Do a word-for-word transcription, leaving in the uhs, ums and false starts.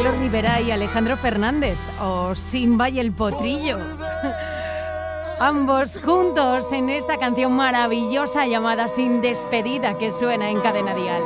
Carlos Rivera y Alejandro Fernández, o Simba y el Potrillo. Ambos juntos en esta canción maravillosa llamada Sin Despedida, que suena en Cadena Dial.